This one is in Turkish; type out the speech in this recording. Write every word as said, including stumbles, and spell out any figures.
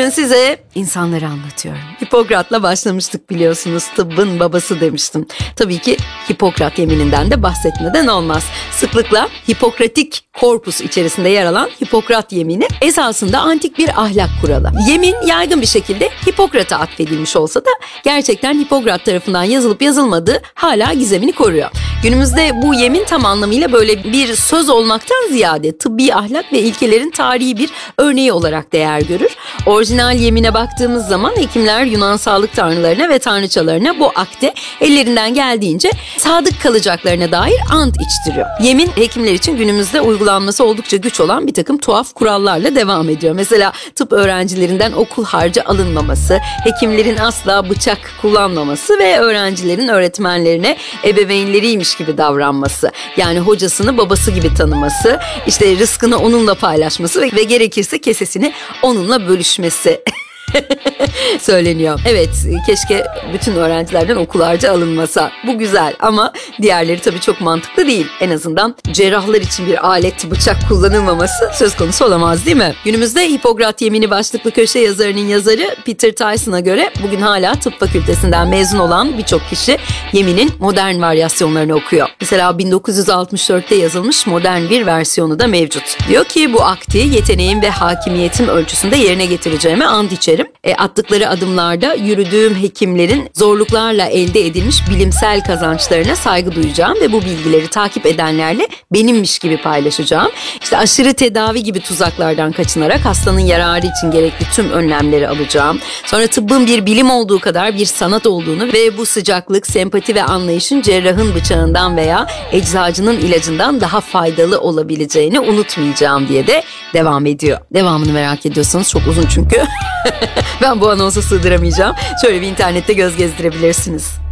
Bugün size insanları anlatıyorum. Hipokrat'la başlamıştık biliyorsunuz. Tıbbın babası demiştim. Tabii ki Hipokrat yemininden de bahsetmeden olmaz. Sıklıkla Hipokratik korpus içerisinde yer alan Hipokrat yemini esasında antik bir ahlak kuralı. Yemin yaygın bir şekilde Hipokrat'a atfedilmiş olsa da gerçekten Hipokrat tarafından yazılıp yazılmadığı hala gizemini koruyor. Günümüzde bu yemin tam anlamıyla böyle bir söz olmaktan ziyade tıbbi ahlak ve ilkelerin tarihi bir örneği olarak değer görür. Orijinal yemine baktığımız zaman hekimler Yunan sağlık tanrılarına ve tanrıçalarına bu akde ellerinden geldiğince sadık kalacaklarına dair ant içtiriyor. Yemin hekimler için günümüzde uygulanması oldukça güç olan bir takım tuhaf kurallarla devam ediyor. Mesela tıp öğrencilerinden okul harcı alınmaması, hekimlerin asla bıçak kullanmaması ve öğrencilerin öğretmenlerine ebeveynleriymiş gibi davranması. Yani hocasını babası gibi tanıması, işte rızkını onunla paylaşması ve, ve gerekirse kesesini onunla bölüşmesi söyleniyor. Evet, keşke bütün öğrencilerden okul harcı alınmasa. Bu güzel ama diğerleri tabii çok mantıklı değil. En azından cerrahlar için bir alet, bıçak kullanılmaması söz konusu olamaz değil mi? Günümüzde Hipokrat Yemini başlıklı köşe yazarının yazarı Peter Tyson'a göre bugün hala tıp fakültesinden mezun olan birçok kişi yeminin modern varyasyonlarını okuyor. Mesela bin dokuz yüz altmış dörtte yazılmış modern bir versiyonu da mevcut. Diyor ki bu akti yeteneğim ve hakimiyetim ölçüsünde yerine getireceğime ant içerim. E, attıkları adımlarda yürüdüğüm hekimlerin zorluklarla elde edilmiş bilimsel kazançlarına saygı duyacağım ve bu bilgileri takip edenlerle benimmiş gibi paylaşacağım. İşte aşırı tedavi gibi tuzaklardan kaçınarak hastanın yararı için gerekli tüm önlemleri alacağım. Sonra tıbbın bir bilim olduğu kadar bir sanat olduğunu ve bu sıcaklık, sempati ve anlayışın cerrahın bıçağından veya eczacının ilacından daha faydalı olabileceğini unutmayacağım diye de devam ediyor. Devamını merak ediyorsanız çok uzun çünkü. Ben bu anonsa sığdıramayacağım. Şöyle bir internette göz gezdirebilirsiniz.